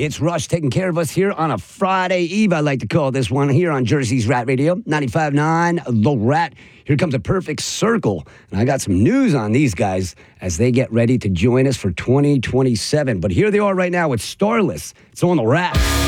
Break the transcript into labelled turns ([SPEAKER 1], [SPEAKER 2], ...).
[SPEAKER 1] It's Rush taking care of us here on a Friday Eve, I like to call this one, here on Jersey's Rat Radio, 95.9 The Rat. Here comes a perfect circle, and I got some news on these guys as they get ready to join us for 2027. But here they are right now with Starless. It's on The Rat.